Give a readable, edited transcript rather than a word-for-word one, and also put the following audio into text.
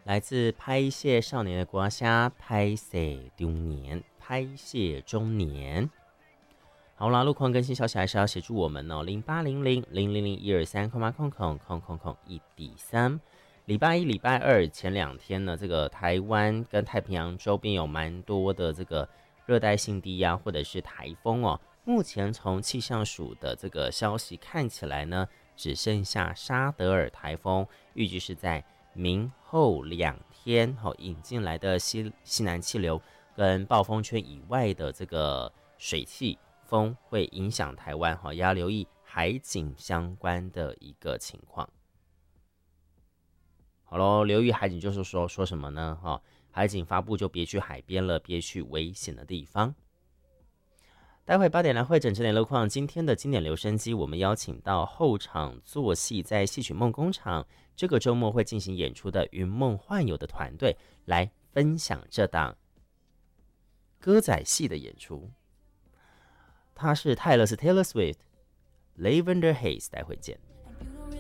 来自拍蟹少年的国虾，拍蟹中年，拍蟹中年。好啦，路况更新消息还是要协助我们哦，0800-000-123,000,1D3。礼拜一、礼拜二前2天呢，这个台湾跟太平洋周边有蛮多的这个热带性低压或者是台风哦。目前从气象署的这个消息看起来呢，只剩下沙德尔台风，预计是在明后2天引进来的西南气流跟暴风圈以外的这个水汽风会影响台湾，也要留意海警相关的一个情况。好咯，留意海警就是说什么呢？海警发布就别去海边了，别去危险的地方。待会8点来会诊这点路况，今天的经典留声机，我们邀请到后场作戏在戏曲梦工厂这个周末会进行演出的云梦幻游的团队来分享这档歌仔戏的演出。他是泰勒斯 Taylor Swift， Lavender Haze， 待会见。